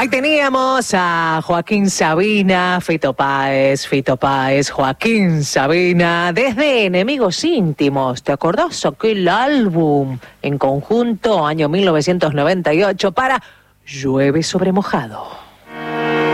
Ahí teníamos a Joaquín Sabina, Fito Páez, Joaquín Sabina, desde Enemigos Íntimos. ¿Te acordás aquel álbum en conjunto, año 1998, para Llueve sobre Mojado?